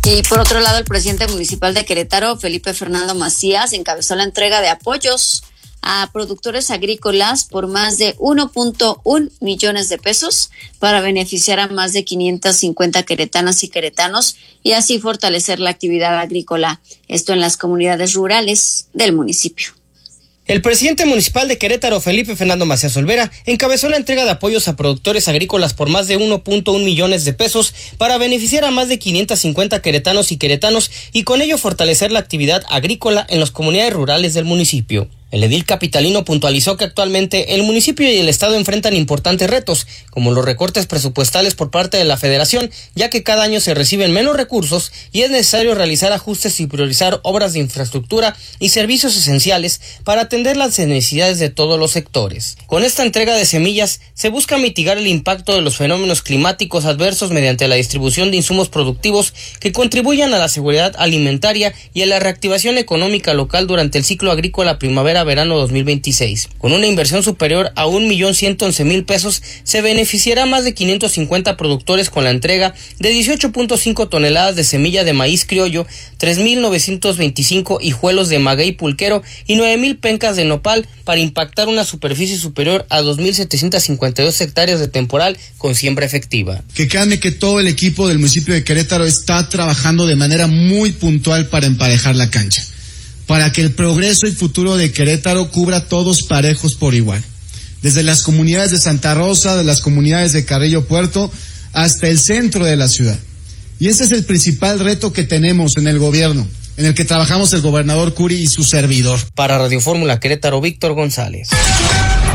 Y por otro lado, el presidente municipal de Querétaro, Felipe Fernando Macías, encabezó la entrega de apoyos a productores agrícolas por más de 1.1 millones de pesos para beneficiar a más de 550 queretanas y queretanos y así fortalecer la actividad agrícola, esto en las comunidades rurales del municipio. El presidente municipal de Querétaro, Felipe Fernando Macías Olvera, encabezó la entrega de apoyos a productores agrícolas por más de 1.1 millones de pesos para beneficiar a más de 550 queretanos y queretanos y con ello fortalecer la actividad agrícola en las comunidades rurales del municipio. El edil capitalino puntualizó que actualmente el municipio y el estado enfrentan importantes retos, como los recortes presupuestales por parte de la federación, ya que cada año se reciben menos recursos y es necesario realizar ajustes y priorizar obras de infraestructura y servicios esenciales para atender las necesidades de todos los sectores. Con esta entrega de semillas se busca mitigar el impacto de los fenómenos climáticos adversos mediante la distribución de insumos productivos que contribuyan a la seguridad alimentaria y a la reactivación económica local durante el ciclo agrícola primavera-verano 2026. Con una inversión superior a 1.111.000 pesos, se beneficiará a más de 550 productores con la entrega de 18.5 toneladas de semilla de maíz criollo, 3.925 hijuelos de maguey pulquero y 9.000 pencas de nopal para impactar una superficie superior a 2.752 hectáreas de temporal con siembra efectiva. Que créanme que todo el equipo del municipio de Querétaro está trabajando de manera muy puntual para emparejar la cancha, para que el progreso y futuro de Querétaro cubra a todos parejos por igual, desde las comunidades de Santa Rosa, de las comunidades de Carrillo Puerto, hasta el centro de la ciudad. Y ese es el principal reto que tenemos en el gobierno, en el que trabajamos el gobernador Curi y su servidor. Para Radio Fórmula Querétaro, Víctor González.